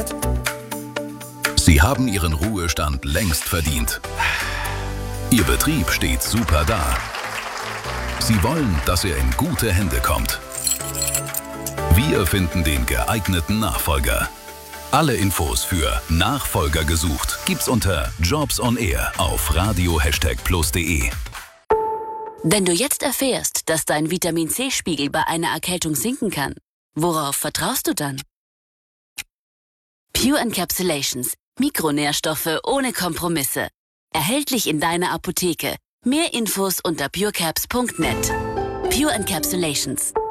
Sie haben Ihren Ruhestand längst verdient. Ihr Betrieb steht super da. Sie wollen, dass er in gute Hände kommt. Wir finden den geeigneten Nachfolger. Alle Infos für Nachfolger gesucht gibt's unter Jobs on Air auf radio#plus.de. Wenn du jetzt erfährst, dass dein Vitamin-C-Spiegel bei einer Erkältung sinken kann, worauf vertraust du dann? Pure Encapsulations. Mikronährstoffe ohne Kompromisse. Erhältlich in deiner Apotheke. Mehr Infos unter purecaps.net. Pure Encapsulations.